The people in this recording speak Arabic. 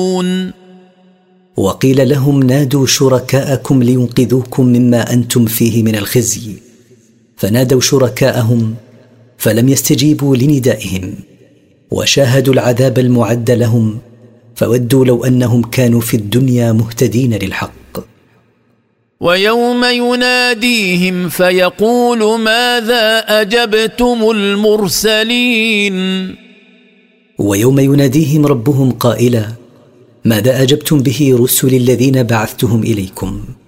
وقيل لهم نادوا شركاءكم لينقذوكم مما أنتم فيه من الخزي، فنادوا شركاءهم فلم يستجيبوا لندائهم، وشاهدوا العذاب المعد لهم، فودوا لو أنهم كانوا في الدنيا مهتدين للحق. ويوم يناديهم فيقول ماذا أجبتم المرسلين. ويوم يناديهم ربهم قائلا ماذا أجبتم به رسل الذين بعثتهم إليكم.